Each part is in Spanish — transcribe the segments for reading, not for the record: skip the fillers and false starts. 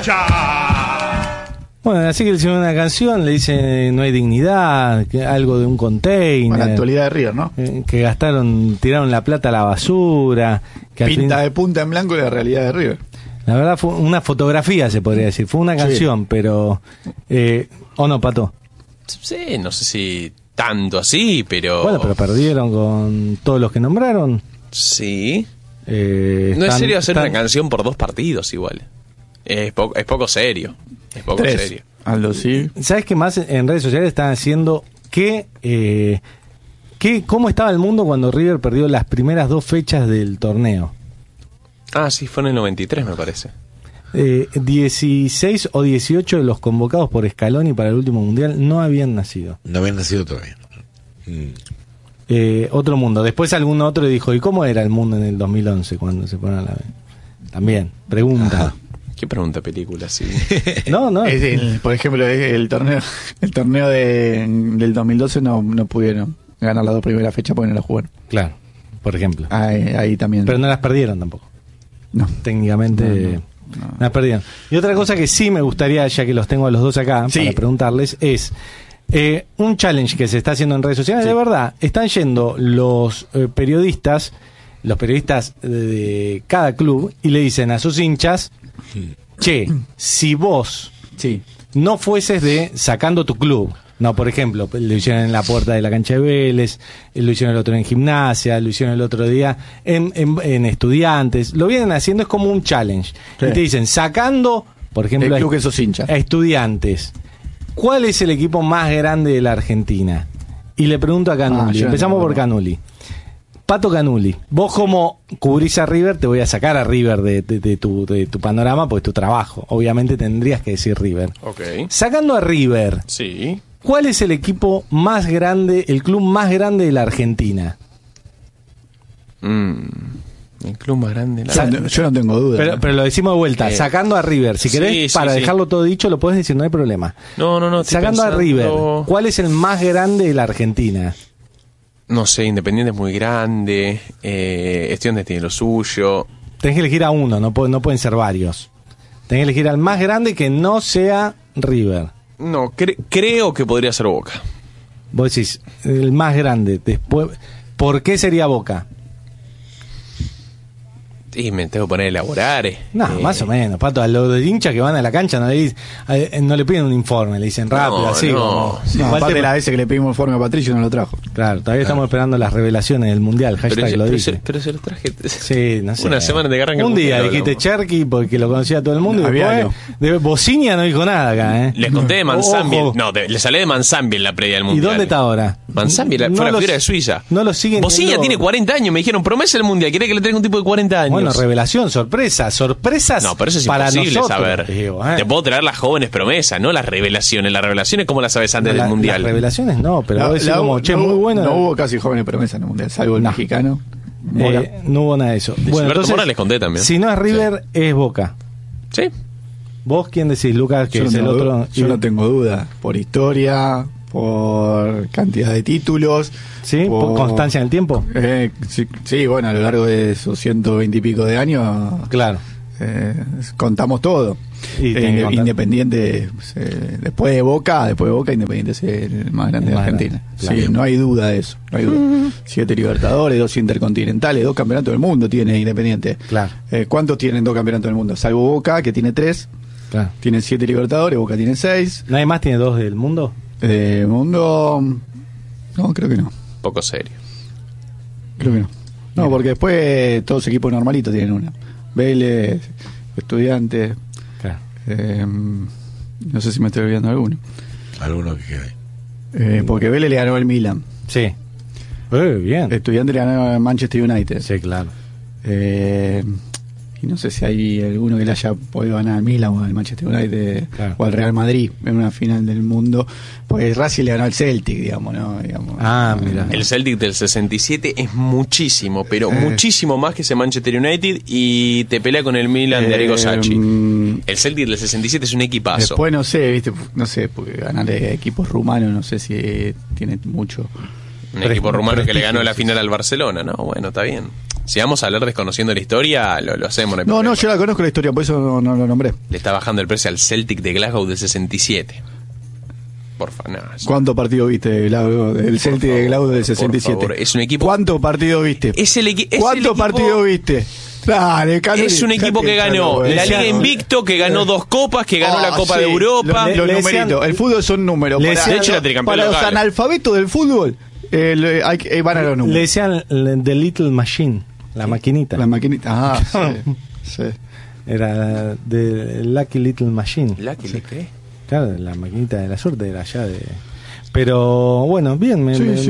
hincha. Bueno, así que le hicieron una canción, le dice no hay dignidad, algo de un container. Con la actualidad de River, ¿no? Que tiraron la plata a la basura. Que Pinta de punta en blanco la realidad de River. La verdad fue una fotografía, se podría decir. Fue una canción, pero... ¿O no, Pato? Sí, no sé si tanto así, pero... Bueno, pero perdieron con todos los que nombraron. Sí. No es serio hacer una canción por 2 partidos igual. Es poco serio. Es poco 3. serio. Aldo, sí. ¿Sabes qué más en redes sociales están haciendo? ¿Cómo estaba el mundo cuando River perdió las primeras 2 fechas del torneo? Ah, sí, fue en el 93, me parece. 16 o 18 de los convocados por Scaloni para el último mundial no habían nacido. No habían nacido todavía. Otro mundo. Después algún otro dijo, ¿y cómo era el mundo en el 2011 cuando se ponen a la vez? También, pregunta. ¿Qué pregunta película? Sí. No. Por ejemplo, el torneo del 2012 no pudieron ganar las 2 primeras fechas porque no las jugaron. Claro, por ejemplo. Ahí también. Pero no las perdieron tampoco. No. Técnicamente no las perdieron. Y otra cosa que sí me gustaría, ya que los tengo a los dos acá, para preguntarles, es un challenge que se está haciendo en redes sociales. De verdad, están yendo los periodistas de cada club y le dicen a sus hinchas, che, si vos no fueses de sacando tu club, no, por ejemplo, lo hicieron en la puerta de la cancha de Vélez, lo hicieron el otro en Gimnasia, lo hicieron el otro día en Estudiantes, lo vienen haciendo, es como un challenge. Y te dicen, sacando, por ejemplo, el club que sos hincha, a Estudiantes, ¿cuál es el equipo más grande de la Argentina? Y le pregunto a Canuli, empezamos por Canuli. Pato Canuli, vos como cubrís a River, te voy a sacar a River de tu panorama, porque es tu trabajo. Obviamente tendrías que decir River. Okay. Sacando a River, sí. ¿Cuál es el equipo más grande, el club más grande de la Argentina? El club más grande de la Argentina. Yo no tengo duda. Pero lo decimos de vuelta, sacando a River. Si querés, para dejarlo todo dicho, lo podés decir, no hay problema. No. Sacando a River, ¿cuál es el más grande de la Argentina? No sé, Independiente es muy grande, Estudiantes tiene lo suyo. Tenés que elegir a uno, no pueden ser varios. Tenés que elegir al más grande que no sea River. No, creo que podría ser Boca. Vos decís, el más grande. Después, ¿por qué sería Boca? Y me tengo que poner a elaborar. No, más o menos, Pato. A los hinchas que van a la cancha no le piden un informe, le dicen rápido, así. Aparte de la vez que le pedimos informe a Patricio no lo trajo. Claro, todavía estamos esperando las revelaciones del Mundial. Hashtag lo dice. Pero se los traje. Sí, no sé. Una semana de arranque. Un día dijiste Cherky porque lo conocía todo el mundo. Y después de Bocinia no dijo nada acá, Les conté de Manzambi. No, les hablé de Manzambi en la previa del Mundial. ¿Y dónde está ahora? Manzambi fue la figura de Suiza. No lo siguen. Bocinia tiene 40 años. Me dijeron, promesa el Mundial. ¿Querés que le traiga un tipo de 40 años? Bueno, revelación, sorpresas. No, pero eso es para imposible nosotros, saber. Te puedo traer las jóvenes promesas, no las revelaciones. Las revelaciones, ¿cómo las sabes antes del Mundial? Las revelaciones no, pero vos decís como, muy bueno. No hubo casi jóvenes promesas en el Mundial, salvo el mexicano. No hubo nada de eso. Bueno, entonces, Mora les conté también. Si no es River, es Boca. Sí. ¿Vos quién decís, Lucas, que es el otro? Yo no tengo duda. Por historia, por cantidad de títulos. ¿Sí? ¿Por constancia en el tiempo? Sí, bueno, a lo largo de esos 120 y pico de años. Claro. Contamos todo. Independiente, después de Boca, Independiente es el más grande de Argentina. Claro. Sí, no hay duda de eso. No hay duda. 7 Libertadores, 2 Intercontinentales, 2 Campeonatos del Mundo tiene Independiente. Claro. ¿Cuántos tienen 2 Campeonatos del Mundo? Salvo Boca, que tiene 3. Claro. Tienen 7 Libertadores, Boca tiene 6. ¿Nadie más tiene 2 del mundo? Mundo. No, creo que no. Poco serio. Creo que no. No, porque después todos los equipos normalitos tienen una. Vélez, Estudiantes. Claro. No sé si me estoy olvidando alguno. Alguno que hay. Porque Vélez le ganó al Milan. Sí. Bien. Estudiantes le ganó al Manchester United. Sí, claro. Y no sé si hay alguno que le haya podido ganar al Milan o al Manchester United, claro, o al Real Madrid en una final del mundo. Pues Racing le ganó al Celtic, digamos, ¿no? Mira. El Celtic del 67 es muchísimo, pero muchísimo más que ese Manchester United, y te pelea con el Milan de Arrigo Sacchi. El Celtic del 67 es un equipazo. Después no sé, porque ganarle equipos rumanos no sé si tiene mucho. Un equipo rumano que le ganó la final al Barcelona, ¿no? Bueno, está bien. Si vamos a hablar desconociendo la historia, lo hacemos. No, yo la conozco la historia, por eso no lo nombré. Le está bajando el precio al Celtic de Glasgow del 67. Porfa, no. ¿Cuántos partidos viste del Celtic de Glasgow del 67? Por favor, es un equipo. ¿Cuántos partidos viste? ¿Cuántos partidos viste? Dale, es un equipo que ganó la Liga Invicto, que ganó 2 copas, que ganó la Copa de Europa. Los numeritos. El fútbol son números. De hecho, la tricampeón para los analfabetos del fútbol, van a los números. Le decían The Little Machine, la maquinita. La maquinita, sí. Era de Lucky Little Machine. ¿Lucky qué? Claro, la maquinita de la suerte era allá de... Pero bueno, bien.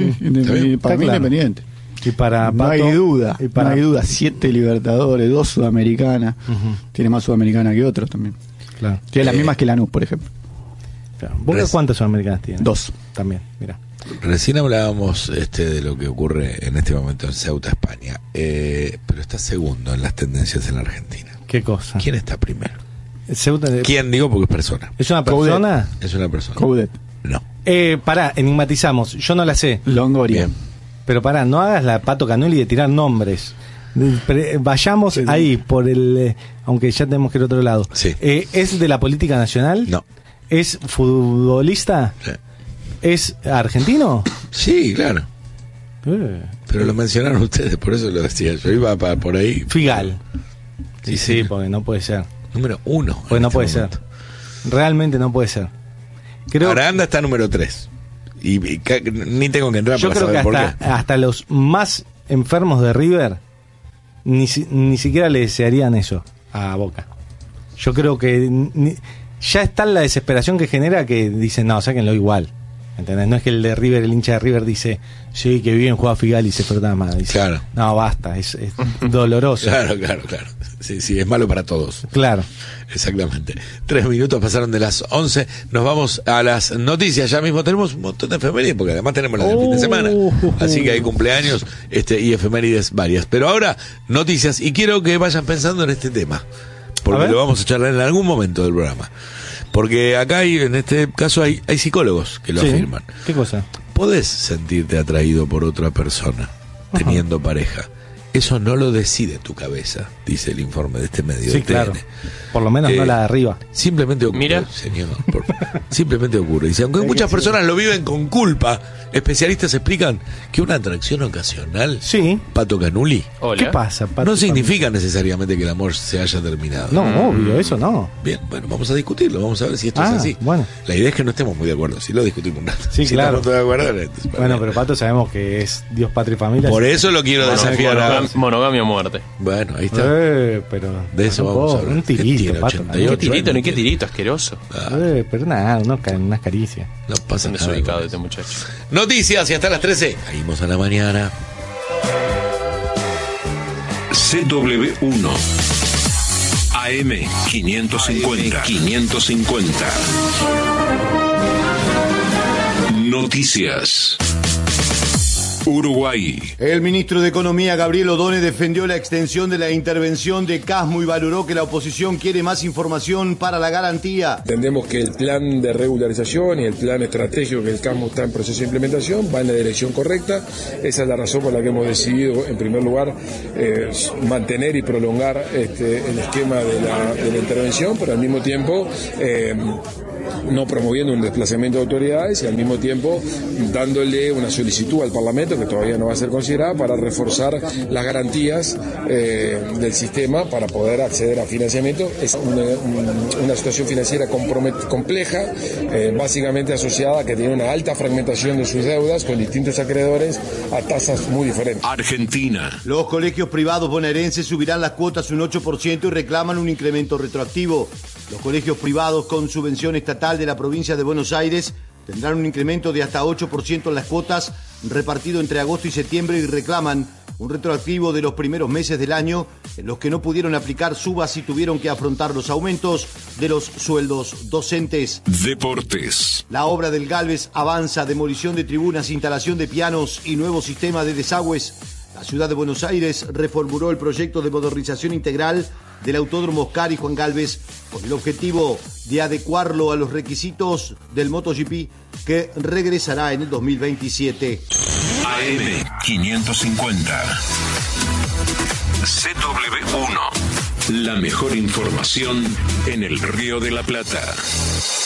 Para mí Independiente. Y para no Pato, hay duda, no hay duda. 7 Libertadores, 2 Sudamericanas. Tiene más Sudamericana que otros también. Claro. Tiene las mismas que Lanús, por ejemplo. Claro. ¿Vos cuántas Sudamericanas tiene? 2. También, mira. Recién hablábamos de lo que ocurre en este momento en Ceuta, España. Pero está segundo en las tendencias en la Argentina. ¿Qué cosa? ¿Quién está primero? Ceuta ¿Quién digo? Porque es persona. ¿Es una persona? Es una persona. Coudet. No. Pará, enigmatizamos. Yo no la sé. Longoria. Bien. Pero pará, no hagas la Pato Canoli de tirar nombres. Vayamos ahí por el... aunque ya tenemos que ir a otro lado. Sí. ¿Es de la política nacional? No. ¿Es futbolista? Sí. ¿Es argentino? Sí, claro. Pero lo mencionaron ustedes, por eso lo decía. Yo iba por ahí. Figal. Sí, Sí, porque no puede ser. Número 1. Porque no puede ser. Realmente no puede ser. Aranda está número 3. Y ni tengo que entrar yo para creo saber que por qué. hasta los más enfermos de River ni siquiera le desearían eso a Boca. Yo creo que ya está la desesperación que genera que dicen, no, sáquenlo igual. ¿Entendés? No es que el de River, el hincha de River dice, sí, que bien juega Figal y se frota más. Dice, claro. No, basta, es doloroso. Claro. Sí, es malo para todos. Claro. Exactamente. 3 minutos pasaron de las 11. Nos vamos a las noticias. Ya mismo tenemos un montón de efemérides, porque además tenemos las del fin de semana. Así que hay cumpleaños y efemérides varias. Pero ahora, noticias. Y quiero que vayan pensando en este tema, porque lo vamos a charlar en algún momento del programa. Porque acá en este caso hay psicólogos que lo afirman. ¿Qué cosa? Podés sentirte atraído por otra persona teniendo pareja. Eso no lo decide tu cabeza, dice el informe de este medio. Sí, claro. Por lo menos no la de arriba. Simplemente ocurre, mira, señor. Simplemente ocurre. Dice, aunque muchas personas lo viven con culpa, especialistas explican que una atracción ocasional, Pato Canuli, ¿qué pasa, Pato? No significa necesariamente que el amor se haya terminado. No, obvio, eso no. Bien, bueno, vamos a discutirlo, vamos a ver si esto es así. Bueno. La idea es que no estemos muy de acuerdo, si lo discutimos un rato. Sí, si claro. estamos todos de acuerdo, entonces, bueno, pero Pato sabemos que es Dios, patria y familia. Por eso lo quiero desafiar a... Monogamia o muerte. Bueno, ahí está. Pero de eso vamos a hablar. Un tirito, Pato. Ni qué tirito asqueroso. Pero nada, unas caricias. No pasa nada. Desubicado este muchacho. Noticias y hasta las 13. Seguimos a la mañana. CW1 AM 550. Noticias. Uruguay. El ministro de Economía, Gabriel Odone, defendió la extensión de la intervención de Casmo y valoró que la oposición quiere más información para la garantía. Entendemos que el plan de regularización y el plan estratégico que el Casmo está en proceso de implementación va en la dirección correcta. Esa es la razón por la que hemos decidido, en primer lugar, mantener y prolongar el esquema de la intervención, pero al mismo tiempo no promoviendo un desplazamiento de autoridades y al mismo tiempo dándole una solicitud al Parlamento, que todavía no va a ser considerada, para reforzar las garantías del sistema para poder acceder a financiamiento. Es una situación financiera compleja, básicamente asociada a que tiene una alta fragmentación de sus deudas con distintos acreedores a tasas muy diferentes. Argentina. Los colegios privados bonaerenses subirán las cuotas un 8% y reclaman un incremento retroactivo. Los colegios privados con subvención estatal de la provincia de Buenos Aires tendrán un incremento de hasta 8% en las cuotas repartido entre agosto y septiembre y reclaman un retroactivo de los primeros meses del año en los que no pudieron aplicar subas y tuvieron que afrontar los aumentos de los sueldos docentes. Deportes. La obra del Galvez avanza, demolición de tribunas, instalación de pianos y nuevo sistema de desagües. La ciudad de Buenos Aires reformuló el proyecto de modernización integral del Autódromo Oscar y Juan Galvez con el objetivo de adecuarlo a los requisitos del MotoGP que regresará en el 2027. AM 550. CW1. La mejor información en el Río de la Plata.